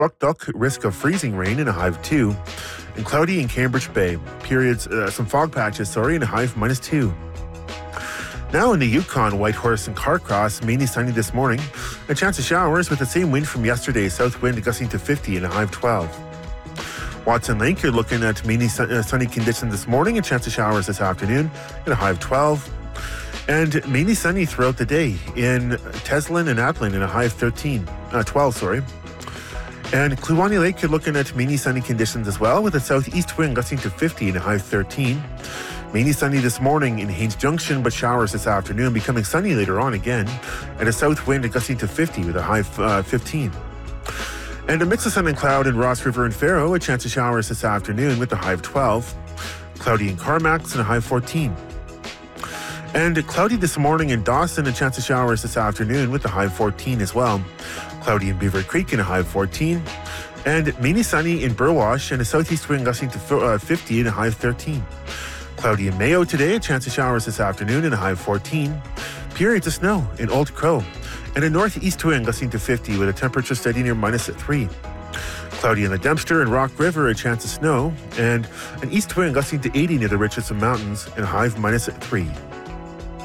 Duck, risk of freezing rain and a high of 2. And cloudy in Cambridge Bay. Some fog patches, and a high of -2. Now in the Yukon, Whitehorse and Carcross, mainly sunny this morning. A chance of showers with the same wind from yesterday, south wind gusting to 50 and a high of 12. Watson Lake, you're looking at mainly sunny conditions this morning. A chance of showers this afternoon and a high of 12. And mainly sunny throughout the day in Teslin and Atlin and a high of 12. And Kluwani Lake, you're looking at mainly sunny conditions as well, with a southeast wind gusting to 50 and a high of 13. Mainly sunny this morning in Haines Junction, but showers this afternoon, becoming sunny later on again, and a south wind gusting to 50 with a high of 15. And a mix of sun and cloud in Ross River and Faro, a chance of showers this afternoon with a high of 12. Cloudy in Carmacks and a high of 14. And cloudy this morning in Dawson, a chance of showers this afternoon with a high of 14 as well. Cloudy in Beaver Creek and a high of 14. And mainly sunny in Burwash and a southeast wind gusting to 50 and a high of 13. Cloudy in Mayo today, a chance of showers this afternoon and a high of 14. Periods of snow in Old Crow. And a northeast wind gusting to 50 with a temperature steady near -3. Cloudy in the Dempster and Rock River, a chance of snow. And an east wind gusting to 80 near the Richardson Mountains and a high of -3.